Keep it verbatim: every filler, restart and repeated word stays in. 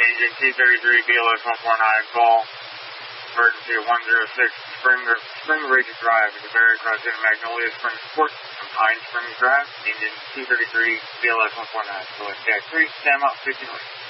Engine T thirty-three, B L S one four nine, call. Emergency at one oh six, Spring, Spring Ridge Drive, in the Barry crossing Magnolia Springs Court from Pine Springs Drive. Engine T thirty-three, B L S one four nine. So it's Jack three, stand up, fifty north.